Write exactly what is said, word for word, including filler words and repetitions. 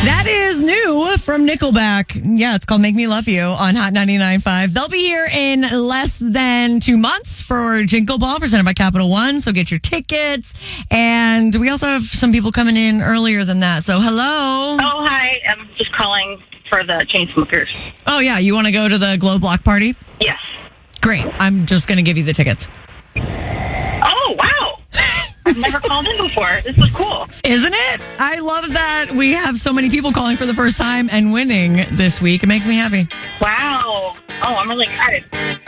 That is new from Nickelback. Yeah, it's called Make Me Love You on Hot ninety-nine point five. They'll be here in less than two months for Jingle Ball presented by Capital One. So get your tickets. And we also have some people coming in earlier than that. So hello. Oh, hi. I'm just calling for the Chainsmokers. Oh, yeah. You want to go to the Glow Block party? Yes. Great. I'm just going to give you the tickets. Oh, wow. I've never called in before. This is cool. Isn't it? I love that we have so many people calling for the first time and winning this week. It makes me happy. Wow. Oh, I'm really excited.